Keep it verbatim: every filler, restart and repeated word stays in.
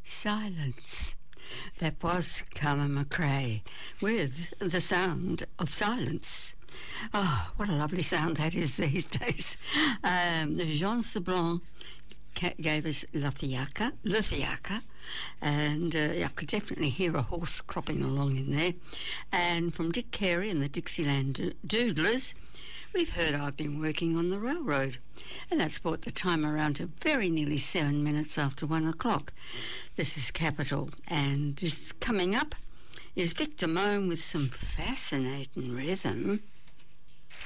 Silence. That was Carmen McRae with The Sound of Silence. Oh, what a lovely sound that is these days. Um, Jean Sablon gave us La Fiaca, Le Fiaca, and uh, I could definitely hear a horse clopping along in there. And from Dick Carey and the Dixieland Doodlers, we've heard I've Been Working on the Railroad. And that's brought the time around to very nearly seven minutes after one o'clock. This is Capital, and this coming up is Victor Moan with some fascinating rhythm.